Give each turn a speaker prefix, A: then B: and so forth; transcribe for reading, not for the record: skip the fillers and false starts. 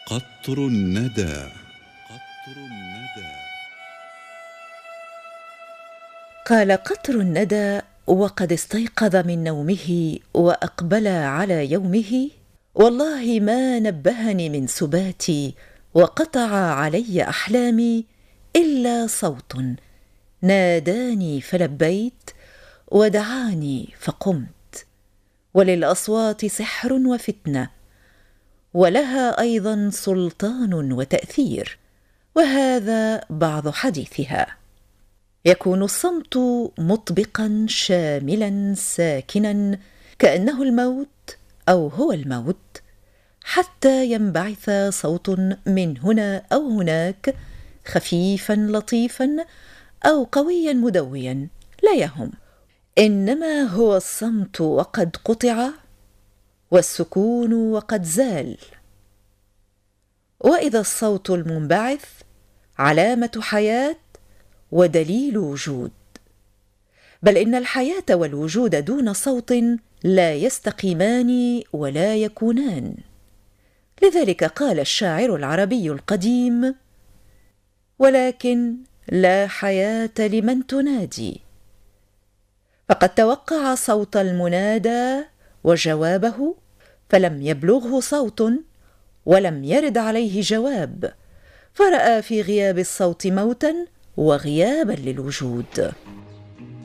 A: قطر الندى. قطر الندى.
B: قال قطر الندى وقد استيقظ من نومه وأقبل على يومه: والله ما نبهني من سباتي وقطع علي أحلامي إلا صوت ناداني فلبيت ودعاني فقمت. وللأصوات سحر وفتنة، ولها أيضا سلطان وتأثير، وهذا بعض حديثها. يكون الصمت مطبقا شاملا ساكنا كأنه الموت أو هو الموت، حتى ينبعث صوت من هنا أو هناك، خفيفا لطيفا أو قويا مدويا، لا يهم. إنما هو الصمت وقد قطع، والسكون وقد زال. وإذا الصوت المنبعث علامة حياة ودليل وجود، بل إن الحياة والوجود دون صوت لا يستقيمان ولا يكونان. لذلك قال الشاعر العربي القديم: ولكن لا حياة لمن تنادي. فقد توقع صوت المنادى وجوابه، فلم يبلغه صوت ولم يرد عليه جواب، فرأى في غياب الصوت موتا وغيابا للوجود.